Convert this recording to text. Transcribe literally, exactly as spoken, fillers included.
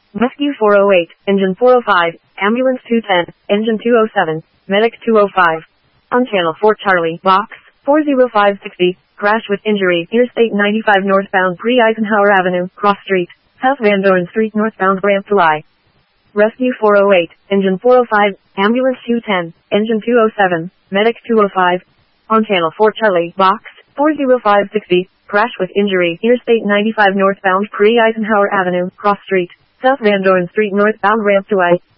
Rescue four oh eight, Engine four oh five, Ambulance two ten, Engine two oh seven, Medic two oh five. On Channel four Charlie, Box, four oh five sixty, crash with injury, Interstate ninety-five northbound Pre-Eisenhower Avenue, Cross Street, South Van Dorn Street northbound ramp to I. Rescue four oh eight, Engine four oh five, Ambulance two ten, Engine two oh seven, Medic two oh five. On Channel four Charlie, Box, four oh five sixty, crash with injury, Interstate ninety-five northbound Pre-Eisenhower Avenue, Cross Street, South Van Dorn Street northbound ramp to I.